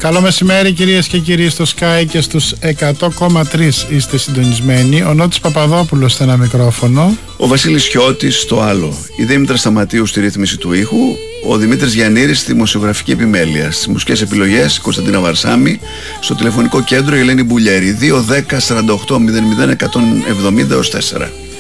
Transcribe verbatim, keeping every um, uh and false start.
Καλό μεσημέρι κυρίες και κύριοι, στο Sky και στους εκατό κόμμα τρία είστε συντονισμένοι. Ο Νότης Παπαδόπουλος στο ένα μικρόφωνο. Ο Βασίλης Χιώτης στο άλλο. Η Δήμητρα Σταματίου στη ρύθμιση του ήχου. Ο Δημήτρης Γιαννήρης στη δημοσιογραφική επιμέλεια. Στις μουσικές επιλογές Κωνσταντίνα Βαρσάμι. Στο τηλεφωνικό κέντρο η Ελένη Μπουλιέρη. δύο δέκα σαράντα οκτώ μηδέν μηδέν εκατόν εβδομήντα τέσσερα.